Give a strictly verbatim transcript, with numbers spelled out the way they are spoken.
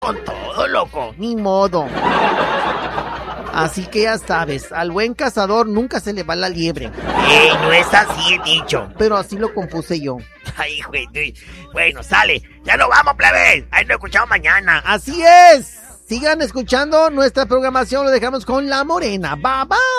con todo, loco. Ni modo. Así que ya sabes, al buen cazador nunca se le va la liebre. Ey, no es así el dicho. Pero así lo compuse yo. Ay, güey. Bueno, sale. Ya nos vamos, plebe. Ahí nos escuchamos mañana. Así es. Sigan escuchando nuestra programación. Lo dejamos con La Morena. Bye, bye.